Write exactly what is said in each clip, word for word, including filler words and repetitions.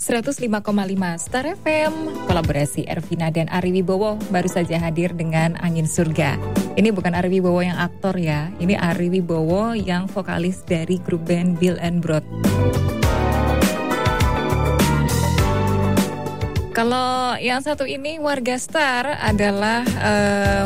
seratus lima koma lima Star F M, kolaborasi Ervina dan Ari Wibowo baru saja hadir dengan Angin Surga. Ini bukan Ari Wibowo yang aktor ya, ini Ari Wibowo yang vokalis dari grup band Bill and Broad. Kalau yang satu ini Warga Star adalah uh,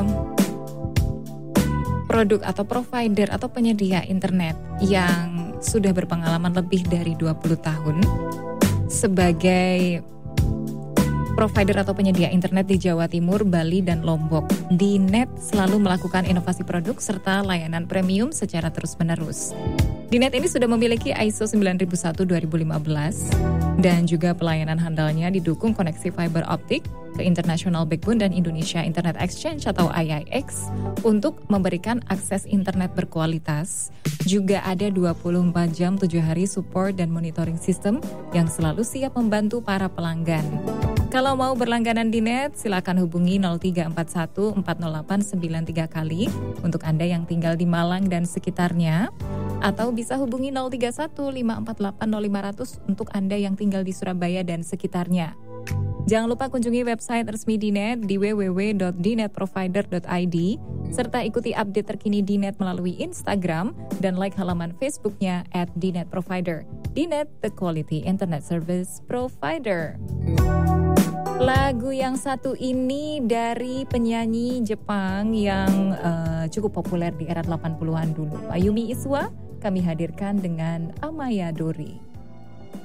produk atau provider atau penyedia internet yang sudah berpengalaman lebih dari dua puluh tahun sebagai provider atau penyedia internet di Jawa Timur, Bali, dan Lombok. Dinet selalu melakukan inovasi produk serta layanan premium secara terus-menerus. Dinet ini sudah memiliki I S O sembilan ribu satu dua ribu lima belas dan juga pelayanan handalnya didukung koneksi fiber optik ke International Backbone dan Indonesia Internet Exchange atau I I X untuk memberikan akses internet berkualitas. Juga ada dua puluh empat jam tujuh hari support dan monitoring system yang selalu siap membantu para pelanggan. Kalau mau berlangganan di Net, silakan hubungi nol tiga empat satu empat nol delapan sembilan tiga kali untuk Anda yang tinggal di Malang dan sekitarnya, atau bisa hubungi nol tiga satu lima empat delapan nol lima nol nol untuk Anda yang tinggal di Surabaya dan sekitarnya. Jangan lupa kunjungi website resmi Dinet di w w w dot dinet provider dot i d serta ikuti update terkini Dinet melalui Instagram dan like halaman Facebooknya at Dinet Provider. Dinet, the quality internet service provider. Lagu yang satu ini dari penyanyi Jepang yang uh, cukup populer di era delapan puluhan dulu, Ayumi Iswa, kami hadirkan dengan Amaya Dori.